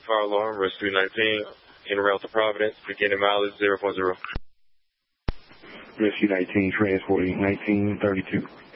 fire alarm, Rescue 19, en route to Providence, beginning mileage 0.0. Rescue 19, transporting 1932.